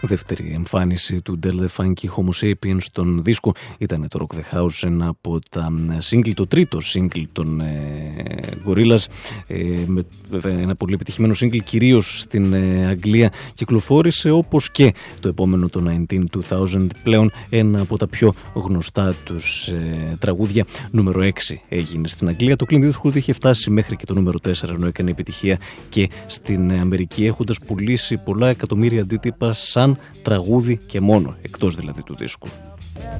Δεύτερη εμφάνιση του Del The Funky Homo Sapiens στον δίσκο ήταν το Rock the House, ένα από τα single, το τρίτο single των Gorillaz, ένα πολύ επιτυχημένο single κυρίως στην Αγγλία. Κυκλοφόρησε όπως και το επόμενο, το 19-2000, πλέον ένα από τα πιο γνωστά τους τραγούδια. Νούμερο 6 έγινε στην Αγγλία. Το Clint Eastwood είχε φτάσει μέχρι και το νούμερο 4, ενώ έκανε επιτυχία και στην Αμερική, έχοντας πουλήσει πολλά εκατομμύρια αντίτυπα σαν τραγούδι και μόνο, εκτός δηλαδή του δίσκου.